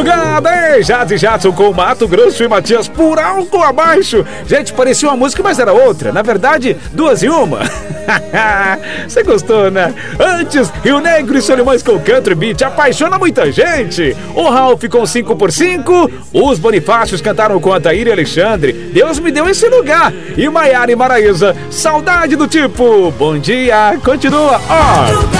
Madrugada, hein? Jade Jadson com Mato Grosso e Matias por algo abaixo. Gente, parecia uma música, mas era outra. Na verdade, duas em uma. Você gostou, né? Antes, Rio Negro e Solimões com Country Beat apaixona muita gente. O Ralph com 5x5. Os Bonifácios cantaram com Ataíra e Alexandre. Deus me deu esse lugar. E Maiara e Maraísa, saudade do tipo. Bom dia, continua, ó.